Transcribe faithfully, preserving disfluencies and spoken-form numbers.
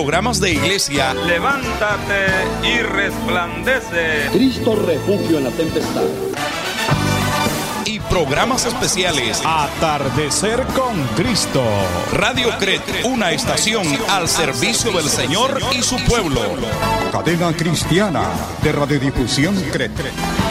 programas de iglesia. Levántate y resplandece. Cristo refugio en la tempestad. Y programas especiales. Atardecer con Cristo. Radio Cret, una estación al servicio del Señor y su pueblo. Cadena cristiana de radiodifusión Cret.